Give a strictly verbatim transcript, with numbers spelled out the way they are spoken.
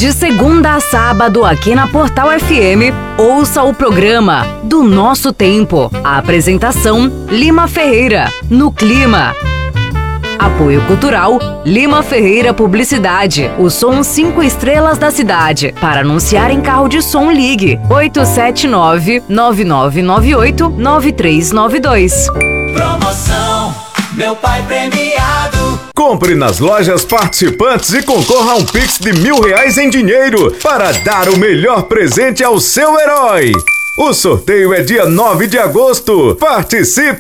De segunda a sábado, aqui na Portal F M, ouça o programa Do Nosso Tempo. A apresentação, Lima Ferreira, no Clima. Apoio Cultural, Lima Ferreira Publicidade, o som cinco estrelas da cidade. Para anunciar em carro de som, ligue oito sete nove, nove nove nove oito, nove três nove dois. Promoção, meu pai premiado. Compre nas lojas participantes e concorra a um Pix de mil reais em dinheiro para dar o melhor presente ao seu herói. O sorteio é dia nove de agosto. Participe!